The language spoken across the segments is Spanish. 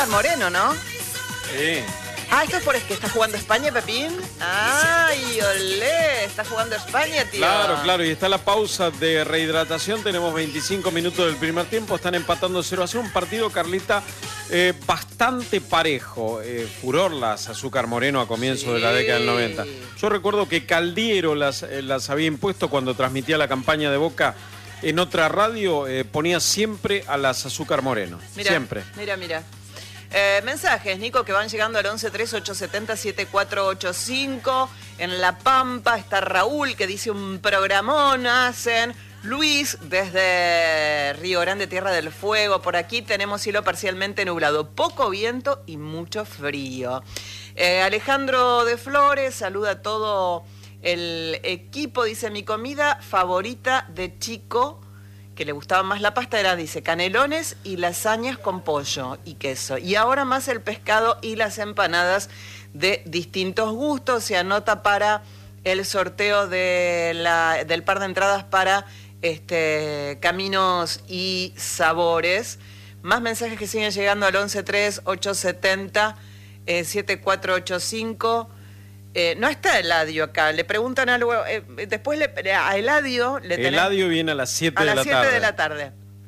Azúcar Moreno, ¿no? Sí. Esto es por que está jugando España, Pepín. ¡Ay, olé! Está jugando España, tío. Claro, y está la pausa de rehidratación. Tenemos 25 minutos del primer tiempo. Están empatando 0-0. Un partido, Carlita, bastante parejo. Furor las Azúcar Moreno a comienzos de la década del 90. Yo recuerdo que Caldiero las había impuesto cuando transmitía la campaña de Boca en otra radio. Ponía siempre a las Azúcar Moreno. Siempre. Mira. Mensajes, Nico, que van llegando al 1138707485. En La Pampa está Raúl, que dice un programón hacen. Luis, desde Río Grande, Tierra del Fuego. Por aquí tenemos cielo parcialmente nublado, poco viento y mucho frío. Alejandro de Flores saluda a todo el equipo. Dice, mi comida favorita de chico, que le gustaba más la pasta, era, dice, canelones y lasañas con pollo y queso. Y ahora más el pescado y las empanadas de distintos gustos. Se anota para el sorteo del par de entradas para Caminos y Sabores. Más mensajes que siguen llegando al 113870-7485. No está Eladio acá, le preguntan algo, después a Eladio le tenemos... Eladio viene a las 7 de la tarde. A las 7 de la tarde.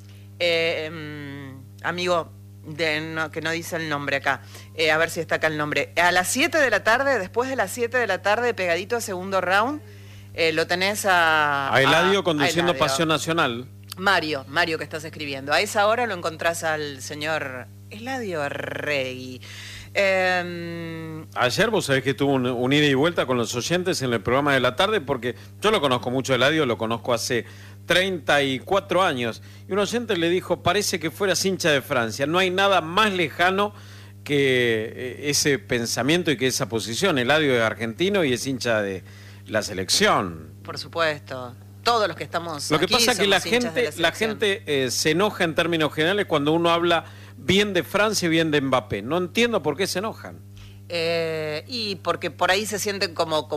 Amigo, que no dice el nombre acá, a ver si está acá el nombre. A las 7 de la tarde, después de las 7 de la tarde, pegadito a segundo round, lo tenés a Eladio conduciendo Eladio. Pasión Nacional. Mario, que estás escribiendo. A esa hora lo encontrás al señor Eladio Rey. Ayer vos sabés que tuvo un ida y vuelta con los oyentes en el programa de la tarde, porque yo lo conozco mucho, Eladio, lo conozco hace 34 años, y un oyente le dijo, parece que fueras hincha de Francia, no hay nada más lejano que ese pensamiento y que esa posición. Eladio es argentino y es hincha de la selección. Por supuesto. Todos los que estamos Lo que aquí pasa es que la gente se enoja en términos generales cuando uno habla bien de Francia y bien de Mbappé. No entiendo por qué se enojan. Y porque por ahí se sienten como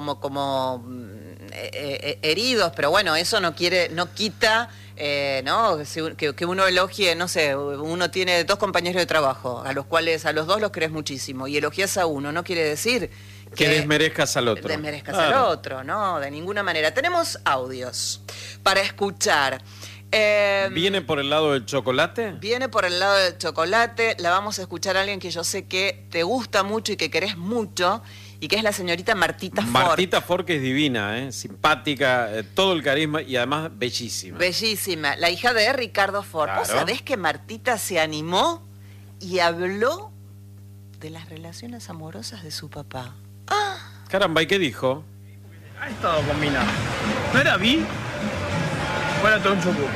heridos, pero bueno, eso no quita ¿no? Que uno elogie, no sé, uno tiene 2 compañeros de trabajo, a los dos los querés muchísimo, y elogias a uno, no quiere decir que desmerezcas al otro. Desmerezcas al otro, no, de ninguna manera. Tenemos audios para escuchar. ¿Viene por el lado del chocolate? Viene por el lado del chocolate. La vamos a escuchar a alguien que yo sé que te gusta mucho y que querés mucho, y que es la señorita Martita Ford. Martita Ford, que es divina, simpática, todo el carisma y además bellísima. Bellísima, la hija de Ricardo Ford. Claro. ¿Vos sabés que Martita se animó y habló de las relaciones amorosas de su papá? Caramba, ¿y qué dijo? Ha estado con Mina. ¿No era bi? Bueno, todo un choco.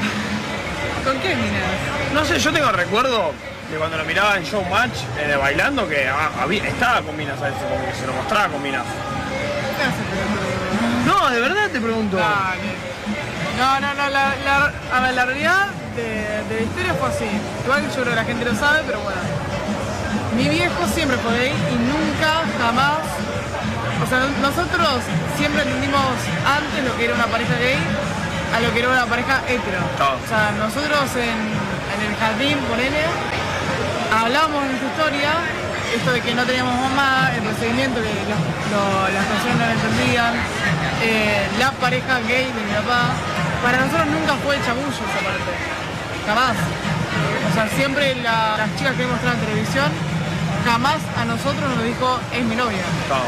¿Con qué minas? No sé, yo tengo recuerdo de cuando lo miraba en Showmatch, de bailando, que estaba con Minas, ¿sabes? Como que se lo mostraba con Minas. ¿Qué haces, pelotudo? No, de verdad te pregunto. Dale. No, la realidad de la historia fue así. Igual yo creo que la gente lo sabe, pero bueno. Mi viejo siempre fue gay y nunca, jamás... O sea, nosotros siempre entendimos antes lo que era una pareja gay a lo que era una pareja hetero. O sea, nosotros en el jardín, ponele, hablábamos de nuestra historia, esto de que no teníamos mamá, el procedimiento que las personas no entendían, la pareja gay de mi papá. Para nosotros nunca fue el chamullo esa parte, jamás. O sea, siempre las chicas que mostraban en televisión, jamás a nosotros nos dijo, es mi novia.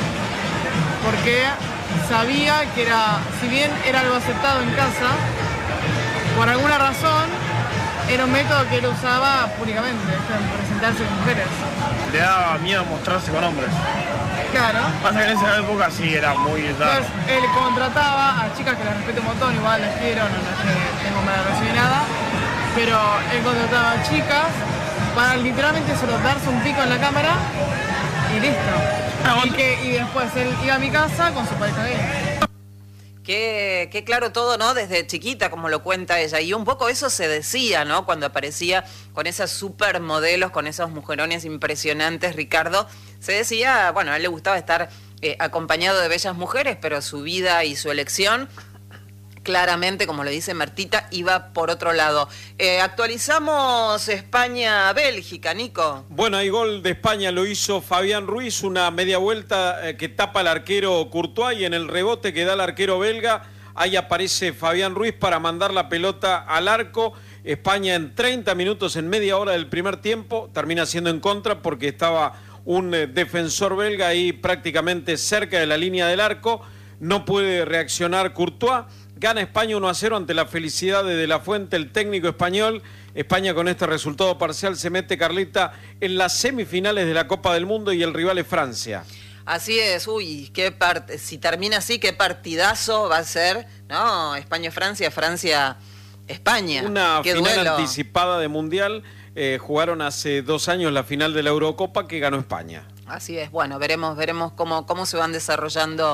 Porque sabía que si bien era algo aceptado en casa, por alguna razón era un método que él usaba públicamente, presentarse con mujeres. Le daba miedo mostrarse con hombres. Claro. Pasa que en esa época sí era muy... Entonces él contrataba a chicas que las respeto un montón, igual las quiero, no es que tengo mala relación ni nada, pero él contrataba a chicas para literalmente solo darse un pico en la cámara y listo. Y después él iba a mi casa con su pareja gay. Qué claro todo, ¿no? Desde chiquita, como lo cuenta ella. Y un poco eso se decía, ¿no? Cuando aparecía con esas supermodelos, con esos mujerones impresionantes, Ricardo, se decía, bueno, a él le gustaba estar acompañado de bellas mujeres, pero su vida y su elección claramente, como le dice Martita, iba por otro lado. Actualizamos España-Bélgica, Nico. Bueno, hay gol de España, lo hizo Fabián Ruiz, una media vuelta que tapa al arquero Courtois y en el rebote que da el arquero belga, ahí aparece Fabián Ruiz para mandar la pelota al arco. España en 30 minutos, en media hora del primer tiempo, termina siendo en contra porque estaba un defensor belga ahí prácticamente cerca de la línea del arco, no puede reaccionar Courtois, gana España 1-0 ante la felicidad de la Fuente, el técnico español. España con este resultado parcial se mete, Carlita, en las semifinales de la Copa del Mundo y el rival es Francia. Así es, si termina así, qué partidazo va a ser, ¿no? España-Francia, Francia-España. Una qué final duelo anticipada de Mundial, jugaron hace 2 años la final de la Eurocopa que ganó España. Así es, bueno, veremos cómo se van desarrollando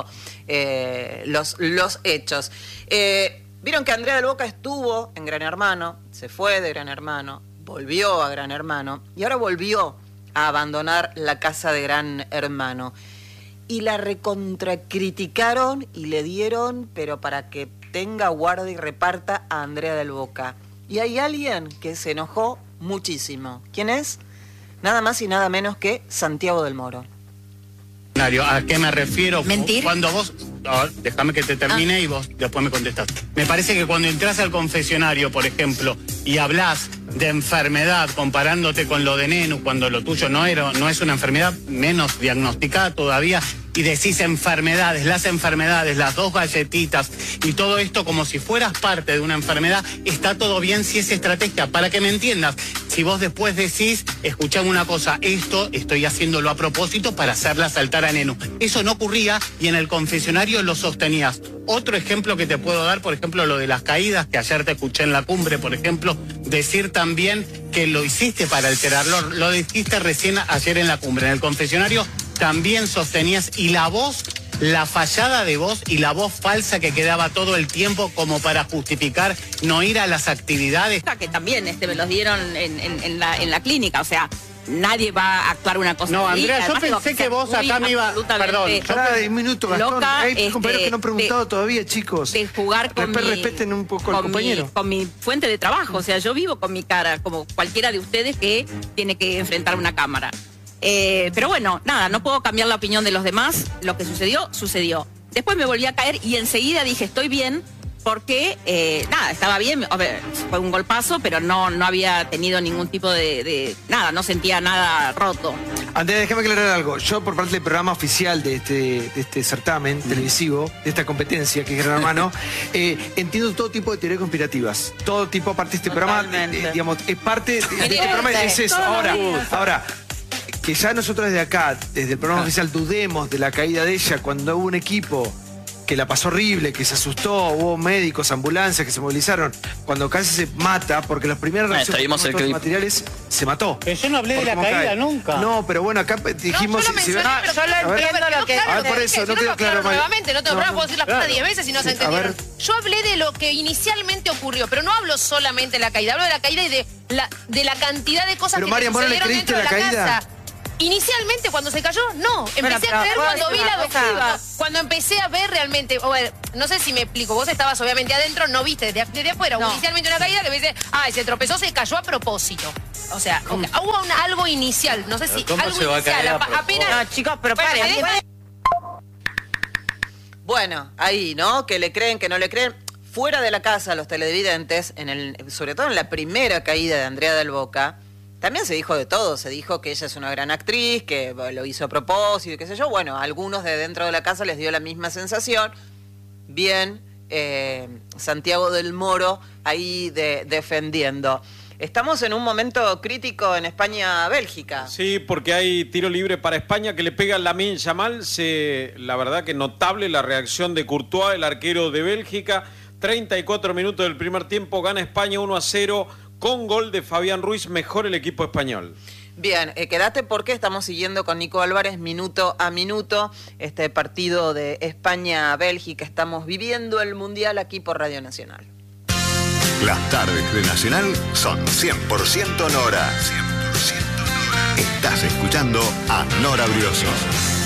los hechos. Vieron que Andrea del Boca estuvo en Gran Hermano, se fue de Gran Hermano, volvió a Gran Hermano y ahora volvió a abandonar la casa de Gran Hermano. Y la recontracriticaron y le dieron, pero para que tenga, guarda y reparta a Andrea del Boca. Y hay alguien que se enojó muchísimo. ¿Quién es? Nada más y nada menos que Santiago del Moro. ¿A qué me refiero? ¿Mentir? Cuando vos... No, déjame que te termine y vos después me contestás. Me parece que cuando entras al confesionario, por ejemplo, y hablas de enfermedad comparándote con lo de Nenu, cuando lo tuyo no es una enfermedad, menos diagnosticada todavía, y decís enfermedades, las 2 galletitas y todo esto como si fueras parte de una enfermedad, está todo bien si es estrategia, para que me entiendas. Si vos después decís, escuchame una cosa, esto estoy haciéndolo a propósito para hacerla saltar a Nenu. Eso no ocurría y en el confesionario lo sostenías. Otro ejemplo que te puedo dar, por ejemplo, lo de las caídas, que ayer te escuché en la cumbre, por ejemplo, decir también que lo hiciste para alterarlo, lo dijiste recién ayer en la cumbre. En el confesionario también sostenías, y la voz, la fallada de voz y la voz falsa que quedaba todo el tiempo como para justificar no ir a las actividades. Que también me los dieron en la clínica, o sea, nadie va a actuar una cosa. No, así. Andrea, Además, yo pensé que vos acá me iba... Perdón. Pará, un minuto, Gastón. Loca, Hay compañeros que no han preguntado todavía, chicos. De jugar con Respeten un poco al compañero. con mi fuente de trabajo, o sea, yo vivo con mi cara, como cualquiera de ustedes que tiene que enfrentar una cámara. Pero bueno, nada, no puedo cambiar la opinión de los demás. Lo que sucedió, sucedió. Después me volví a caer y enseguida dije, estoy bien, porque, nada, estaba bien. A ver, fue un golpazo, pero no había tenido ningún tipo de nada, no sentía nada roto. Andrea, déjame aclarar algo. Yo, por parte del programa oficial de este certamen televisivo, de esta competencia que es Gran Hermano, entiendo todo tipo de teorías conspirativas. Todo tipo, aparte de este programa, digamos, es parte de este programa, es eso. Ahora, que ya nosotros desde acá, desde el programa oficial, dudemos de la caída de ella cuando hubo un equipo que la pasó horrible, que se asustó, hubo médicos, ambulancias que se movilizaron, cuando casi se mata, porque las primeras reacciones de los materiales se mató. Pero yo no hablé de la caída nunca. No, pero bueno, acá dijimos... No, yo lo mencioné, pero solo entiendo lo que... A ver, por eso, no quedó claro. Nuevamente, no tengo problema, puedo decir las cosas 10 veces y no se entendieron. Yo hablé de lo que inicialmente ocurrió, pero no hablo solamente de la caída, hablo de la caída y de la cantidad de cosas que sucedieron dentro de la casa. Inicialmente, cuando se cayó, no. Empecé a creer cuando vi la doctiva. Cuando empecé a ver realmente... no sé si me explico. Vos estabas obviamente adentro, no viste desde afuera. No. Inicialmente una caída que me dice, se tropezó, se cayó a propósito. O sea, hubo algo inicial. No sé si algo inicial. Apenas... No, chicos, pero paren. Bueno, ahí, ¿no? Que le creen, que no le creen. Fuera de la casa, los televidentes, sobre todo en la primera caída de Andrea del Boca, también se dijo de todo. Se dijo que ella es una gran actriz, que lo hizo a propósito, qué sé yo. Bueno, a algunos de dentro de la casa les dio la misma sensación. Bien, Santiago del Moro ahí defendiendo. Estamos en un momento crítico en España-Bélgica. Sí, porque hay tiro libre para España que le pega Lamine Yamal. La verdad que notable la reacción de Courtois, el arquero de Bélgica. 34 minutos del primer tiempo, gana España 1-0 con gol de Fabián Ruiz, mejor el equipo español. Bien, quédate porque estamos siguiendo con Nico Álvarez minuto a minuto este partido de España-Bélgica. Estamos viviendo el Mundial aquí por Radio Nacional. Las tardes de Nacional son 100% Nora. 100% Nora. Estás escuchando a Nora Brioso.